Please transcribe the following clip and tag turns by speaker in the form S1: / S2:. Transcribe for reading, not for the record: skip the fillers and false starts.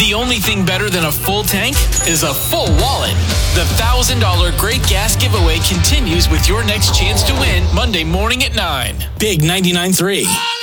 S1: The only thing better than a full tank is a full wallet. The $1,000 Great Gas Giveaway continues with your next chance to win Monday morning at 9. Big 99.3.